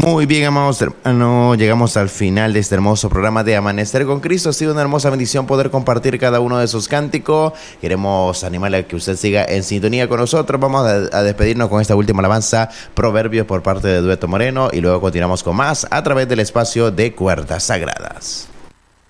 Muy bien, amados hermanos, llegamos al final de este hermoso programa de Amanecer con Cristo. Ha sido una hermosa bendición poder compartir cada uno de esos cánticos. Queremos animarle a que usted siga en sintonía con nosotros. Vamos a despedirnos con esta última alabanza, Proverbios, por parte de Dueto Moreno, y luego continuamos con más a través del espacio de Cuerdas Sagradas.